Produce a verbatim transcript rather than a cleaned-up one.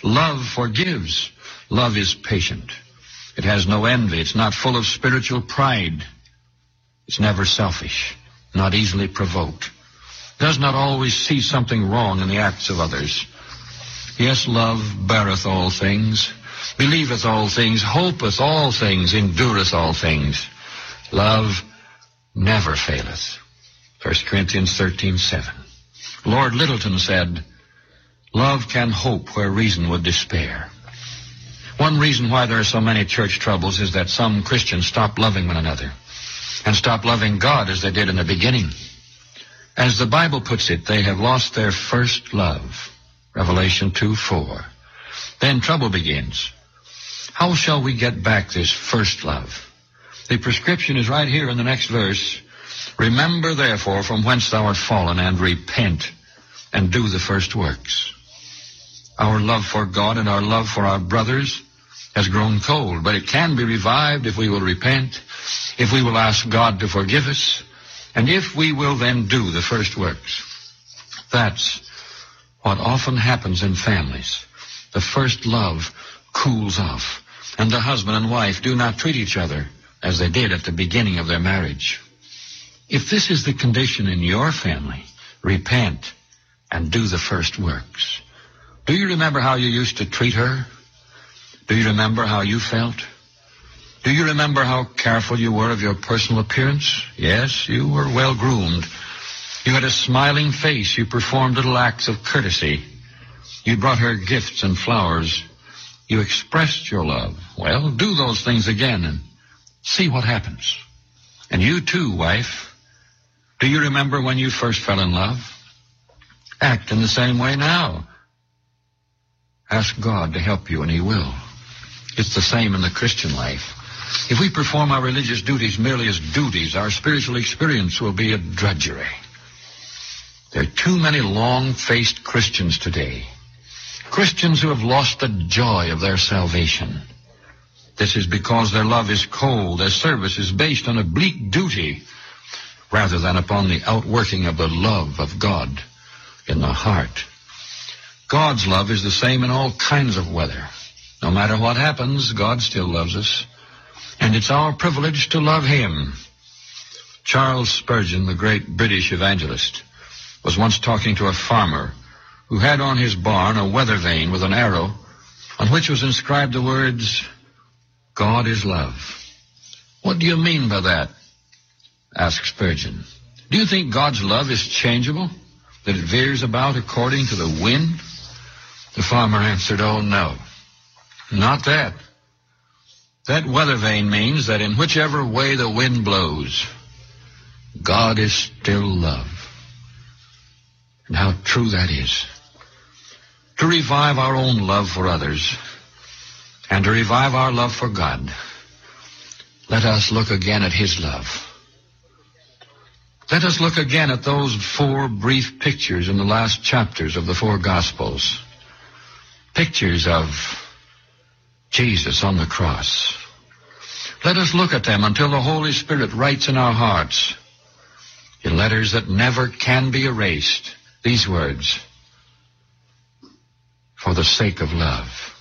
Love forgives. Love is patient. It has no envy. It's not full of spiritual pride. It's never selfish, not easily provoked. Does not always see something wrong in the acts of others. Yes, love beareth all things, believeth all things, hopeth all things, endureth all things. Love never faileth. First Corinthians thirteen seven. Lord Littleton said, love can hope where reason would despair. One reason why there are so many church troubles is that some Christians stop loving one another and stop loving God as they did in the beginning. As the Bible puts it, they have lost their first love. Revelation two four. Then trouble begins. How shall we get back this first love? The prescription is right here in the next verse. Remember therefore from whence thou art fallen, and repent, and do the first works. Our love for God and our love for our brothers has grown cold, but it can be revived if we will repent, if we will ask God to forgive us, and if we will then do the first works. That's what often happens in families. The first love cools off, and the husband and wife do not treat each other as they did at the beginning of their marriage. If this is the condition in your family, repent and do the first works. Do you remember how you used to treat her? Do you remember how you felt? Do you remember how careful you were of your personal appearance? Yes, you were well groomed. You had a smiling face. You performed little acts of courtesy. You brought her gifts and flowers. You expressed your love. Well, do those things again and see what happens. And you too, wife. Do you remember when you first fell in love? Act in the same way now. Ask God to help you, and He will. It's the same in the Christian life. If we perform our religious duties merely as duties, our spiritual experience will be a drudgery. There are too many long-faced Christians today. Christians who have lost the joy of their salvation. This is because their love is cold, their service is based on a bleak duty, rather than upon the outworking of the love of God in the heart. God's love is the same in all kinds of weather. No matter what happens, God still loves us. And it's our privilege to love Him. Charles Spurgeon, the great British evangelist, was once talking to a farmer who had on his barn a weather vane with an arrow on which was inscribed the words, God is love. What do you mean by that? Asked Spurgeon. Do you think God's love is changeable, that it veers about according to the wind? The farmer answered, oh, no, not that. That weather vane means that in whichever way the wind blows, God is still love. And how true that is. To revive our own love for others and to revive our love for God, let us look again at His love. Let us look again at those four brief pictures in the last chapters of the four Gospels. Pictures of Jesus on the cross. Let us look at them until the Holy Spirit writes in our hearts, in letters that never can be erased, these words, for the sake of love.